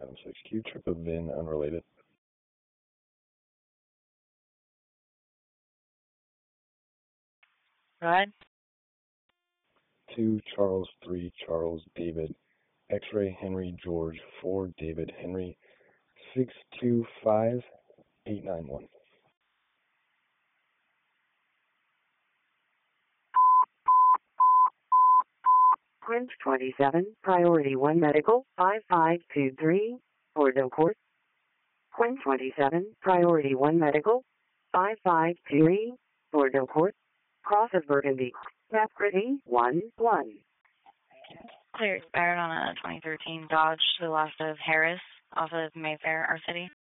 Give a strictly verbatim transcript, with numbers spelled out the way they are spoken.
Adam six Q, trip of V I N, unrelated. Go ahead. two, Charles, three, Charles, David, X-ray, Henry, George, four, David, Henry, six two five eight nine one. Quint twenty-seven, Priority one Medical, five five two three, Bordeaux Court. Quint twenty-seven, Priority one Medical, five five two three, Bordeaux Court. Cross of Burgundy, map gritty, one one. Clear expired on a twenty thirteen Dodge to the left of Harris, off of Mayfair, our city.